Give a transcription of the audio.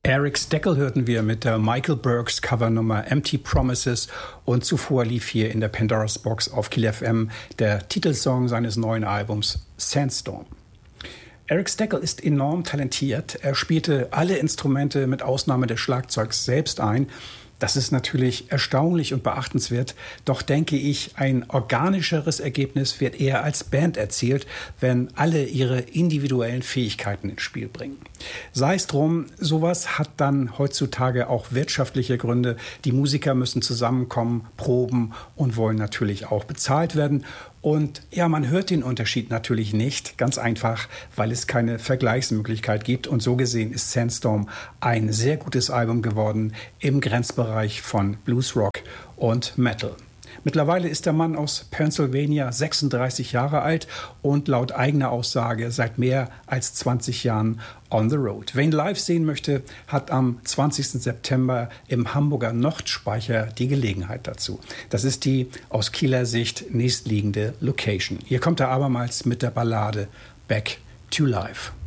Eric Steckel hörten wir mit der Michael Burks Covernummer Empty Promises und zuvor lief hier in der Pandora's Box auf Kiel FM der Titelsong seines neuen Albums Sandstorm. Eric Steckel ist enorm talentiert. Er spielte alle Instrumente mit Ausnahme des Schlagzeugs selbst ein. Das ist natürlich erstaunlich und beachtenswert, doch denke ich, ein organischeres Ergebnis wird eher als Band erzielt, wenn alle ihre individuellen Fähigkeiten ins Spiel bringen. Sei es drum, sowas hat dann heutzutage auch wirtschaftliche Gründe. Die Musiker müssen zusammenkommen, proben und wollen natürlich auch bezahlt werden. Und ja, man hört den Unterschied natürlich nicht, ganz einfach, weil es keine Vergleichsmöglichkeit gibt. Und so gesehen ist Sandstorm ein sehr gutes Album geworden im Grenzbereich von Bluesrock und Metal. Mittlerweile ist der Mann aus Pennsylvania 36 Jahre alt und laut eigener Aussage seit mehr als 20 Jahren on the road. Wer ihn live sehen möchte, hat am 20. September im Hamburger Nordspeicher die Gelegenheit dazu. Das ist die aus Kieler Sicht nächstliegende Location. Hier kommt er abermals mit der Ballade Back to Life.